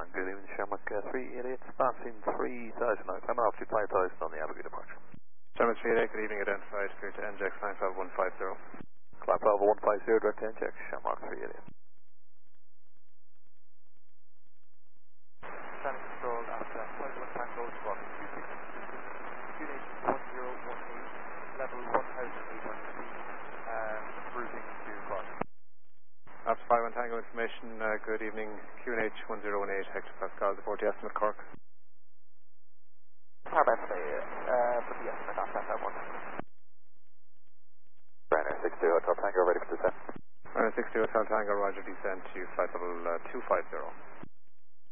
Good evening, Shamrock 388, passing 3,000 now. I'm off to 5,000 on the Abigail departure. Shamrock 388, good evening, identified, clear to NJX 95150. Clap 150, direct to NJX, Shamrock 388. Standing control after flight 1 Tango, squawk 26, unit 1018, level 1,800 feet, routing to Clark. After 51 Tango information, good evening, QNH 1018, Hector Pascal, the 40 estimate Cork. Harbour, put the estimate on that one. Ryanair 62 Hotel Tango, ready for descent. Ryanair 62 Hotel Tango, roger, descent to flight level 250.